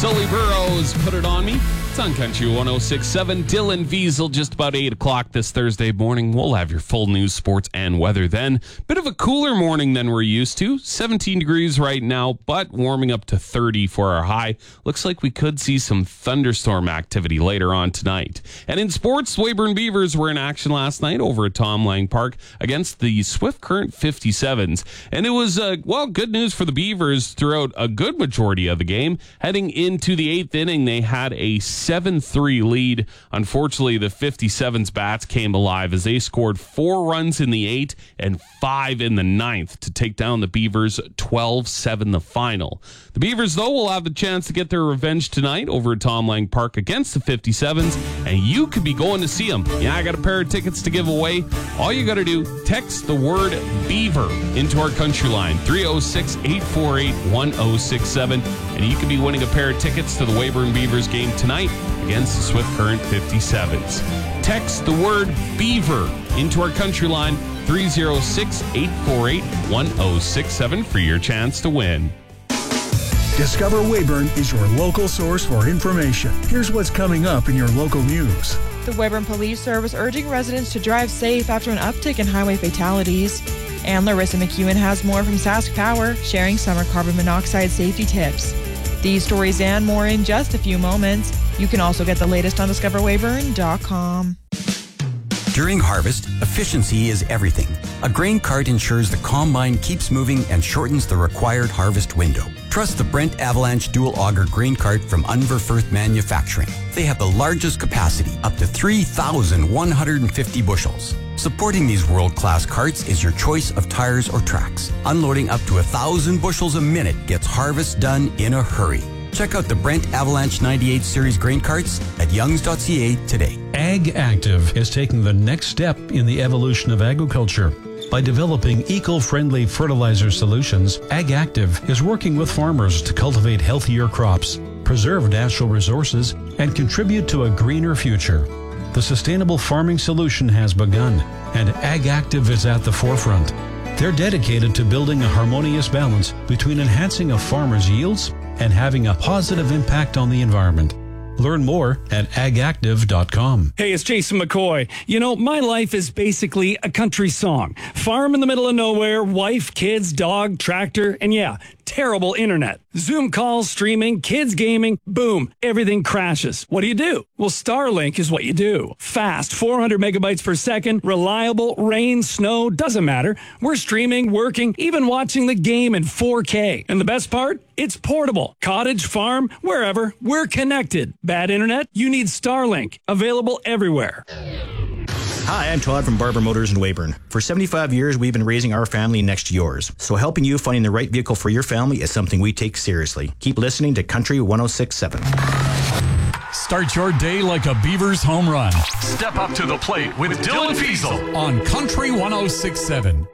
Sully Burrows, Put It On Me. It's on Country 106.7. Dylan Wiesel, just about 8 o'clock this Thursday morning. We'll have your full news, sports, and weather then. Bit of a cooler morning than we're used to. 17 degrees right now, but warming up to 30 for our high. Looks like we could see some thunderstorm activity later on tonight. And in sports, Weyburn Beavers were in action last night over at Tom Lang Park against the Swift Current 57s. And it was, good news for the Beavers throughout a good majority of the game. Heading into the 8th inning, they had a 7-3 lead. Unfortunately, the 57's bats came alive as they scored 4 runs in the 8th and 5 in the 9th to take down the Beavers 12-7 the final. The Beavers, though, will have the chance to get their revenge tonight over at Tom Lang Park against the 57s, and you could be going to see them. Yeah, I got a pair of tickets to give away. All you got to do, text the word Beaver into our country line, 306-848-1067, and you could be winning a pair of tickets to the Weyburn Beavers game tonight against the Swift Current 57s. Text the word Beaver into our country line, 306-848-1067 for your chance to win. Discover Weyburn is your local source for information. Here's what's coming up in your local news. The Weyburn Police Service urging residents to drive safe after an uptick in highway fatalities. And Larissa McEwen has more from Sask Power, sharing summer carbon monoxide safety tips. These stories and more in just a few moments. You can also get the latest on discoverweyburn.com. During harvest, efficiency is everything. A grain cart ensures the combine keeps moving and shortens the required harvest window. Trust the Brent Avalanche Dual Auger Grain Cart from Unverfirth Manufacturing. They have the largest capacity, up to 3,150 bushels. Supporting these world-class carts is your choice of tires or tracks. Unloading up to 1,000 bushels a minute gets harvest done in a hurry. Check out the Brent Avalanche 98 Series grain carts at youngs.ca today. Ag Active is taking the next step in the evolution of agriculture. By developing eco-friendly fertilizer solutions, Ag Active is working with farmers to cultivate healthier crops, preserve natural resources, and contribute to a greener future. The sustainable farming solution has begun, and Ag Active is at the forefront. They're dedicated to building a harmonious balance between enhancing a farmer's yields and having a positive impact on the environment. Learn more at agactive.com. Hey, it's Jason McCoy. You know, my life is basically a country song. Farm in the middle of nowhere, wife, kids, dog, tractor, and yeah, terrible internet. Zoom calls, streaming, kids gaming, boom, everything crashes. What do? Well, Starlink is what you do. Fast, 400 megabytes per second, reliable, rain, snow, doesn't matter. We're streaming, working, even watching the game in 4K. And the best part? It's portable. Cottage, farm, wherever, we're connected. Bad internet? You need Starlink. Available everywhere. Hi, I'm Todd from Barber Motors in Weyburn. For 75 years, we've been raising our family next to yours. So helping you finding the right vehicle for your family is something we take seriously. Keep listening to Country 106.7. Start your day like a Beavers home run. Step up to the plate with Dylan Wiesel on Country 106.7.